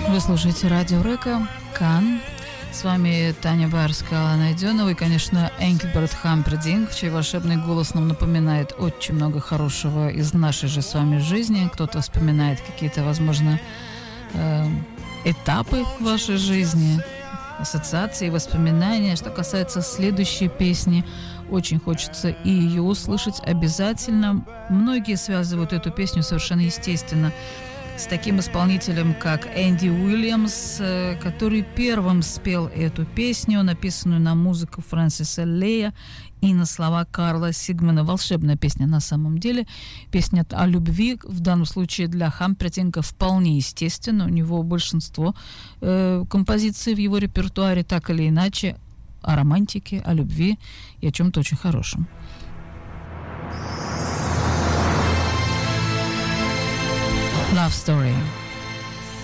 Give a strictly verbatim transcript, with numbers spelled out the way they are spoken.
Вы слушаете радио Река, Кан. С вами Таня Барская, Алла Найденова и, конечно, Энгельберт Хампердинг, чей волшебный голос нам напоминает очень много хорошего из нашей же с вами жизни. Кто-то вспоминает какие-то, возможно, э, этапы вашей жизни, ассоциации, воспоминания. Что касается следующей песни, очень хочется и ее услышать обязательно. Многие связывают эту песню совершенно естественно с таким исполнителем, как Энди Уильямс, который первым спел эту песню, написанную на музыку Фрэнсиса Лея и на слова Карла Сигмана. Волшебная песня на самом деле. Песня о любви, в данном случае для Хампердинга, вполне естественно. У него большинство э, композиций в его репертуаре так или иначе о романтике, о любви и о чем-то очень хорошем. Love Story.